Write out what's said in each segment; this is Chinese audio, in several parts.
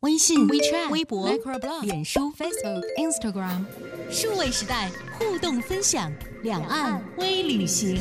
微信、 WeChat、 微博、 Microblog、 脸书、 Facebook、Instagram， 数位时代互动分享，两岸微旅行。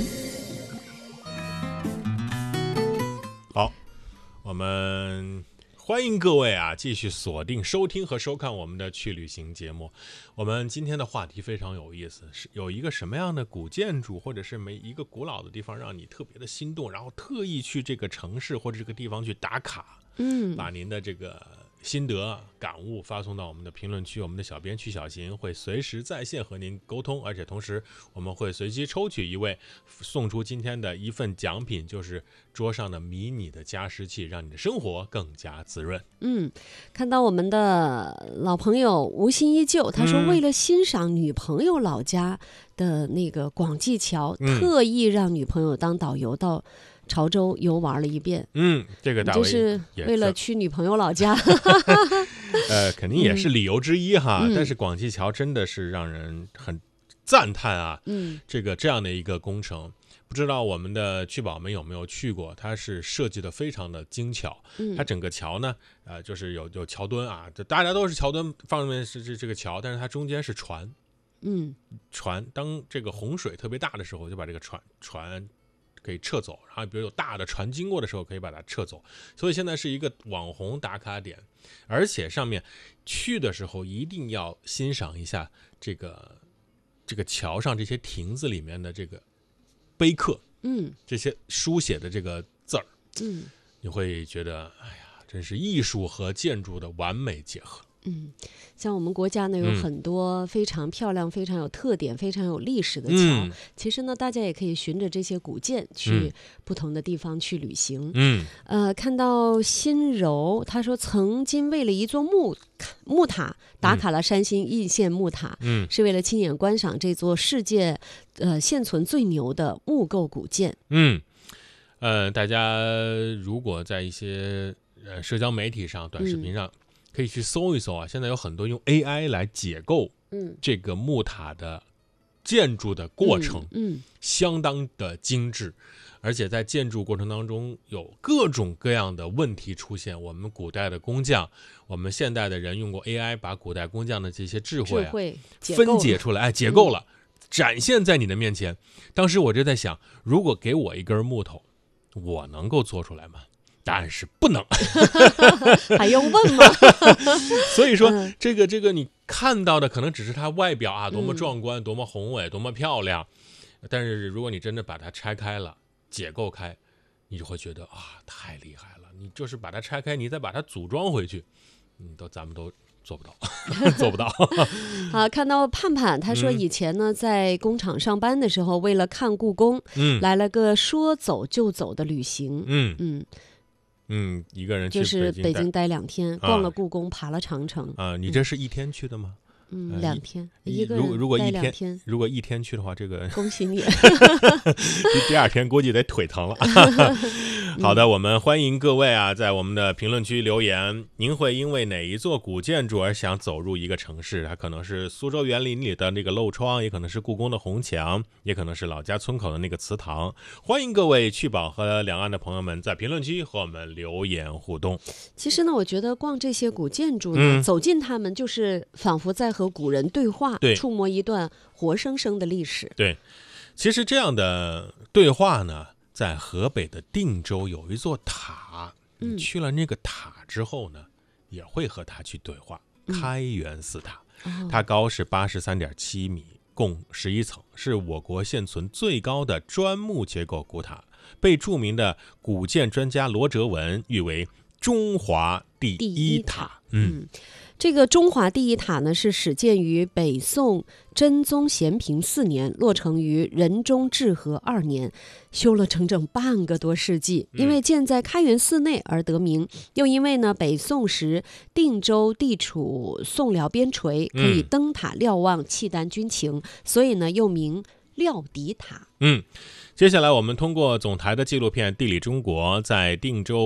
好，我们欢迎各位继续锁定收听和收看我们的去旅行节目。我们今天的话题非常有意思，是有一个什么样的古建筑或者是一个古老的地方让你特别的心动，然后特意去这个城市或者这个地方去打卡，把您的这个心得感悟发送到我们的评论区，我们的小编曲小行会随时在线和您沟通，而且同时我们会随机抽取一位，送出今天的一份奖品，就是桌上的迷你的加湿器，让你的生活更加滋润。 看到我们的老朋友无心依旧，他说为了欣赏女朋友老家的那个广济桥，特意让女朋友当导游到潮州游玩了一遍。 这个大卫就是为了去女朋友老家肯定也是理由之一哈。但是广济桥真的是让人很赞叹啊。这样的一个工程，不知道我们的趣宝们有没有去过？它是设计的非常的精巧。它整个桥呢，就是有桥墩啊，就大家都是桥墩，上面是这个桥，但是它中间是船。船当这个洪水特别大的时候，就把这个船可以撤走，然后比如有大的船经过的时候可以把它撤走，所以现在是一个网红打卡点。而且上面去的时候一定要欣赏一下这个桥上这些亭子里面的这个碑刻，这些书写的这个字儿，你会觉得哎呀，真是艺术和建筑的完美结合。 像我们国家呢有很多非常漂亮、非常有特点、非常有历史的桥，其实呢大家也可以循着这些古建去不同的地方去旅行。看到新柔他说曾经为了一座木塔打卡了山西易县木塔，是为了亲眼观赏这座世界现存最牛的木构古建。 大家如果在一些社交媒体上、短视频上可以去搜一搜啊，现在有很多用 AI 来解构这个木塔的建筑的过程，相当的精致，而且在建筑过程当中有各种各样的问题出现。我们古代的工匠，我们现代的人用过 AI 把古代工匠的这些智慧分解出来，解构了，展现在你的面前。当时我就在想，如果给我一根木头，我能够做出来吗？答案是不能还用问吗？ 所以说这个你看到的可能只是它外表啊，多么壮观，多么宏伟，多么漂亮，但是如果你真的把它拆开了，解构开，你就会觉得太厉害了。你就是把它拆开，你再把它组装回去，咱们都做不到做不到。 好，看到盼盼他说以前呢在工厂上班的时候，为了看故宫，来了个说走就走的旅行。 一个人去就是北京待2天，逛了故宫，爬了长城。 你这是一天去的吗 ？2天，一个人待2天。 如果一天去的话，这个恭喜你。 第2天估计得腿疼了。好的，我们欢迎各位在我们的评论区留言，您会因为哪一座古建筑而想走入一个城市？它可能是苏州园林里的那个漏窗，也可能是故宫的红墙，也可能是老家村口的那个祠堂。欢迎各位趣宝和两岸的朋友们在评论区和我们留言互动。 其实呢，我觉得逛这些古建筑呢，走进他们就是仿佛在和古人对话，触摸一段活生生的历史。 对，其实这样的对话呢，在河北的定州有一座塔，你去了那个塔之后呢，也会和它去对话。开元寺塔，它高是83.7米，共11层，是我国现存最高的砖木结构古塔，被著名的古建专家罗哲文誉为中华第一塔。 这个中华第一塔呢，是始建于北宋真宗咸平4年，落成于仁宗治和2年，修了整整半个多世纪。因为建在开元寺内而得名，又因为呢北宋时定州地处宋辽边陲，可以登塔瞭望契丹军情，所以呢又名料敌塔。 接下来我们通过总台的纪录片《地理中国》在定州